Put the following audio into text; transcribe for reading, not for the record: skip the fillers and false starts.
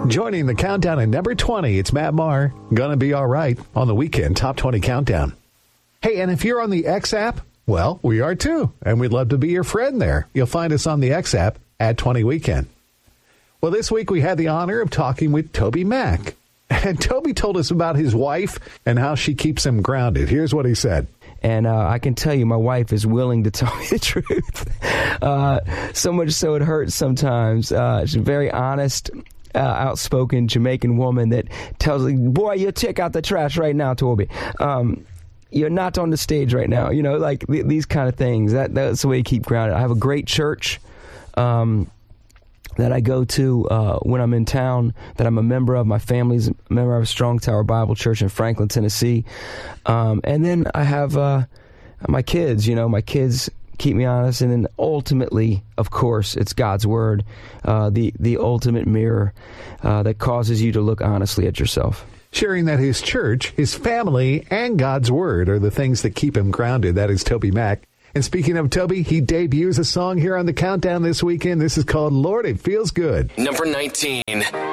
Joining the countdown at number 20, it's Matt Maher. Gonna Be All Right on the Weekend Top 20 Countdown. Hey, and if you're on the X app, well, we are too, and we'd love to be your friend there. You'll find us on the X app at 20 Weekend. Well, this week we had the honor of talking with Toby Mack. And Toby told us about his wife and how she keeps him grounded. Here's what he said. And I can tell you my wife is willing to tell me the truth. So much so it hurts sometimes. She's a very honest, outspoken Jamaican woman that tells me, boy, you take out the trash right now, Toby. You're not on the stage right now. You know, like these kind of things. That's the way you keep grounded. I have a great church that I go to when I'm in town, that I'm a member of. My family's a member of Strong Tower Bible Church in Franklin, Tennessee. And then I have my kids. You know, my kids keep me honest. And then ultimately, of course, it's God's Word, the ultimate mirror that causes you to look honestly at yourself. Sharing that his church, his family, and God's Word are the things that keep him grounded. That is Toby Mack. And speaking of Toby, he debuts a song here on the countdown this weekend. This is called Lord, It Feels Good. Number 19.